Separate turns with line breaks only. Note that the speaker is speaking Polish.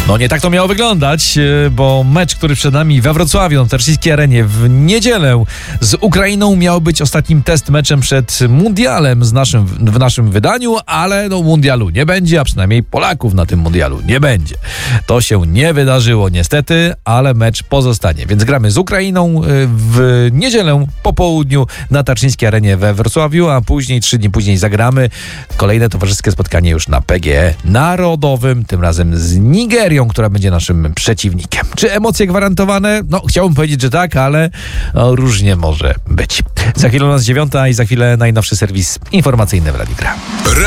No nie tak to miało wyglądać, bo mecz, który przed nami we Wrocławiu, na Tarczyńskiej Arenie w niedzielę z Ukrainą miał być ostatnim test meczem przed mundialem w naszym wydaniu, ale mundialu nie będzie, a przynajmniej Polaków na tym mundialu nie będzie. To się nie wydarzyło niestety, ale mecz pozostanie. Więc gramy z Ukrainą w niedzielę po południu na Tarczyńskiej Arenie we Wrocławiu, a później, 3 dni później zagramy kolejne towarzyskie spotkanie już na PGE Narodowym, tym razem z Nigerią, która będzie naszym przeciwnikiem. Czy emocje gwarantowane? No, chciałbym powiedzieć, że tak, ale różnie może być. Za chwilę u nas 9 i za chwilę najnowszy serwis informacyjny w Radiu Gra.